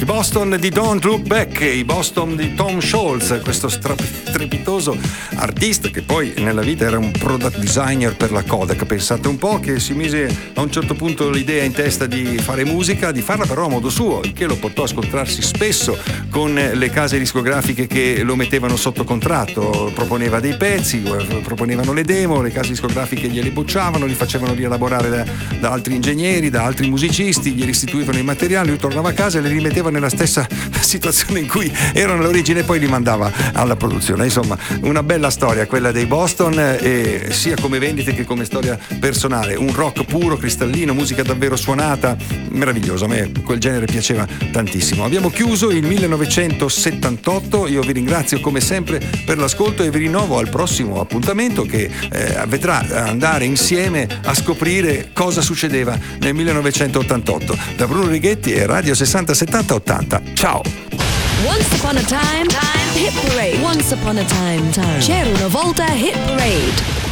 Boston di Don't Look Back, i Boston di Tom Scholz, questo strepitoso artista che poi nella vita era un product designer per la Kodak. Pensate un po', che si mise a un certo punto l'idea in testa di fare musica, di farla però a modo suo, il che lo portò a scontrarsi spesso con le case discografiche che lo mettevano sotto contratto. Proponeva dei pezzi, proponevano le demo, le case discografiche glieli bocciavano, li facevano rielaborare da altri ingegneri, da altri musicisti, gli restituivano i materiali, lui tornava a casa e li rimetteva nella stessa situazione in cui erano all'origine e poi li mandava alla produzione. Insomma, una bella storia quella dei Boston, e sia come vendite che come storia personale. Un rock puro, cristallino, musica davvero suonata, meraviglioso. A me quel genere piaceva tantissimo. Abbiamo chiuso il 1978, io vi ringrazio come sempre per l'ascolto e vi rinnovo al prossimo appuntamento che vedrà andare insieme a scoprire cosa succedeva nel 1988. Da Bruno Righetti e Radio 60 70 80. Ciao! Once upon a time, hit parade. Once upon a time. C'era una volta hit parade.